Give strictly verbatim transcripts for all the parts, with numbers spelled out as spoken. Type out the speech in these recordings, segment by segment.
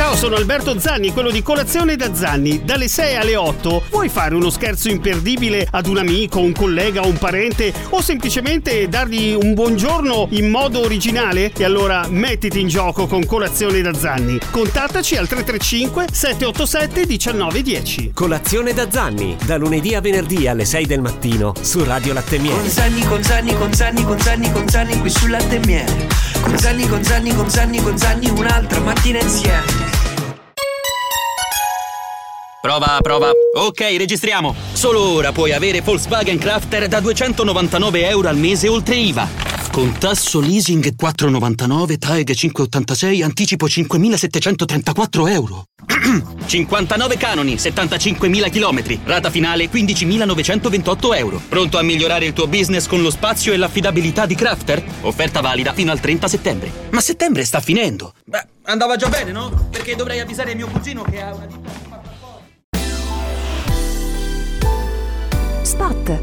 Ciao, sono Alberto Zanni, quello di Colazione da Zanni. Dalle sei alle otto vuoi fare uno scherzo imperdibile ad un amico, un collega, un parente o semplicemente dargli un buongiorno in modo originale? E allora mettiti in gioco con Colazione da Zanni. Contattaci al tre tre cinque sette otto sette uno nove uno zero. Colazione da Zanni, da lunedì a venerdì alle sei del mattino su Radio Latte Miele. Con Zanni, con Zanni, con Zanni, con Zanni, con Zanni qui su Latte Miele. Con Zanni, con Zanni, con Zanni, con Zanni un'altra mattina insieme. Prova, prova. Ok, registriamo. Solo ora puoi avere Volkswagen Crafter da duecentonovantanove euro al mese oltre I V A. Con tasso leasing quattro virgola novantanove, T A E G cinque virgola ottantasei, anticipo cinquemilasettecentotrentaquattro euro. cinquantanove canoni, settantacinquemila chilometri, rata finale quindicimilanovecentoventotto euro. Pronto a migliorare il tuo business con lo spazio e l'affidabilità di Crafter? Offerta valida fino al trenta settembre. Ma settembre sta finendo. Beh, andava già bene, no? Perché dovrei avvisare mio cugino che ha una ditta. Spot.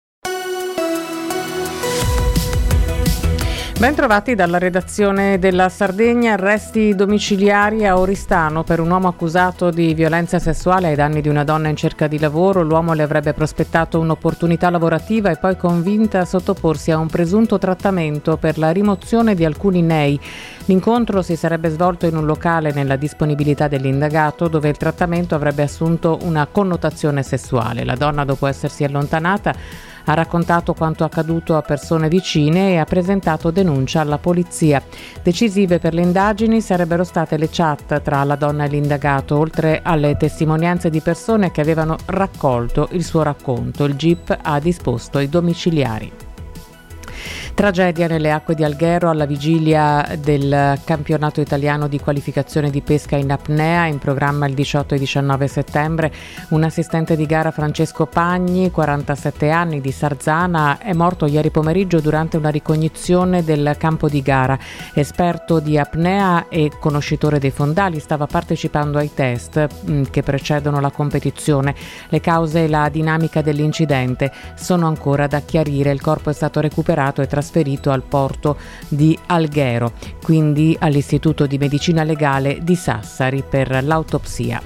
Ben trovati dalla redazione della Sardegna. Arresti domiciliari a Oristano per un uomo accusato di violenza sessuale ai danni di una donna in cerca di lavoro. L'uomo le avrebbe prospettato un'opportunità lavorativa e poi convinta a sottoporsi a un presunto trattamento per la rimozione di alcuni nei. L'incontro si sarebbe svolto in un locale nella disponibilità dell'indagato, dove il trattamento avrebbe assunto una connotazione sessuale. La donna, dopo essersi allontanata, ha raccontato quanto accaduto a persone vicine e ha presentato denuncia alla polizia. Decisive per le indagini sarebbero state le chat tra la donna e l'indagato, oltre alle testimonianze di persone che avevano raccolto il suo racconto. Il G I P ha disposto i domiciliari. Tragedia nelle acque di Alghero alla vigilia del campionato italiano di qualificazione di pesca in apnea, in programma il diciotto e diciannove settembre. Un assistente di gara, Francesco Pagni, quarantasette anni, di Sarzana, è morto ieri pomeriggio durante una ricognizione del campo di gara. Esperto di apnea e conoscitore dei fondali, stava partecipando ai test mh, che precedono la competizione. Le cause e la dinamica dell'incidente sono ancora da chiarire. Il corpo è stato recuperato e trasferito al porto di Alghero, quindi all'Istituto di Medicina Legale di Sassari per l'autopsia.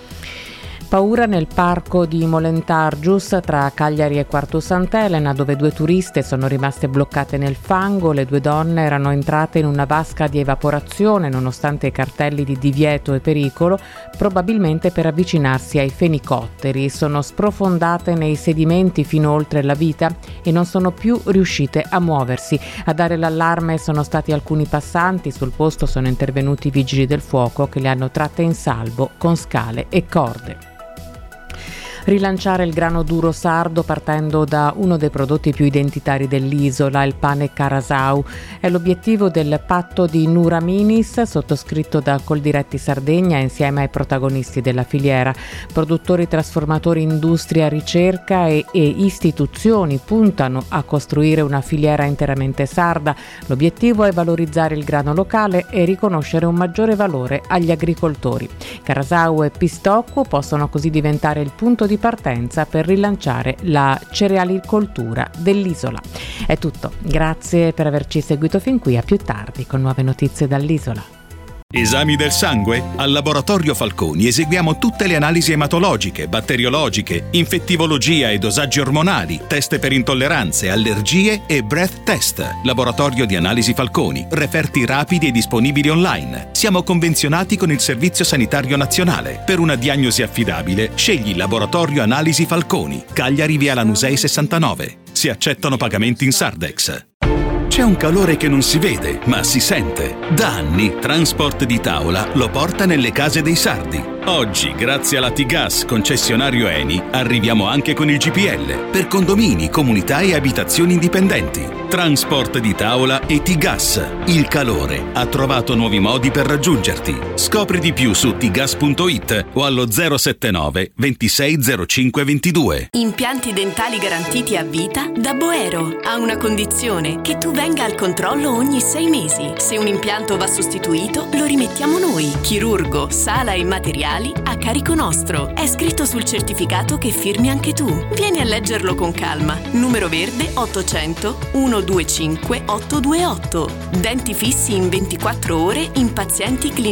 Paura nel parco di Molentargius tra Cagliari e Quartu Sant'Elena, dove due turiste sono rimaste bloccate nel fango. Le due donne erano entrate in una vasca di evaporazione nonostante i cartelli di divieto e pericolo, probabilmente per avvicinarsi ai fenicotteri. Sono sprofondate nei sedimenti fino oltre la vita e non sono più riuscite a muoversi. A dare l'allarme sono stati alcuni passanti. Sul posto sono intervenuti i vigili del fuoco che le hanno tratte in salvo con scale e corde. Rilanciare il grano duro sardo partendo da uno dei prodotti più identitari dell'isola, il pane Carasau. È l'obiettivo del patto di Nuraminis, sottoscritto da Coldiretti Sardegna insieme ai protagonisti della filiera. Produttori, trasformatori, industria, ricerca e, e istituzioni puntano a costruire una filiera interamente sarda. L'obiettivo è valorizzare il grano locale e riconoscere un maggiore valore agli agricoltori. Carasau e Pistocco possono così diventare il punto di partenza per rilanciare la cerealicoltura dell'isola. È tutto, grazie per averci seguito fin qui, a più tardi con nuove notizie dall'isola. Esami del sangue? Al Laboratorio Falconi eseguiamo tutte le analisi ematologiche, batteriologiche, infettivologia e dosaggi ormonali, test per intolleranze, allergie e breath test. Laboratorio di Analisi Falconi, referti rapidi e disponibili online. Siamo convenzionati con il Servizio Sanitario Nazionale. Per una diagnosi affidabile, scegli Laboratorio Analisi Falconi, Cagliari via Lanusei sessantanove. Si accettano pagamenti in Sardex. C'è un calore che non si vede, ma si sente. Da anni Transport di Tavola lo porta nelle case dei sardi. Oggi, grazie alla T-Gas concessionario Eni, arriviamo anche con il G P L per condomini, comunità e abitazioni indipendenti. Transport di Tavola e T-Gas. Il calore ha trovato nuovi modi per raggiungerti. Scopri di più su t gas punto it o allo zero settantanove ventisei zero cinque ventidue. Impianti dentali garantiti a vita da Boero. Ha una condizione: che tu venga al controllo ogni sei mesi. Se un impianto va sostituito, lo rimettiamo noi. Chirurgo, sala e materiali a carico nostro. È scritto sul certificato che firmi anche tu. Vieni a leggerlo con calma. Numero verde ottocento centodventicinque ottocentoventotto. Denti fissi in ventiquattro ore in pazienti clinici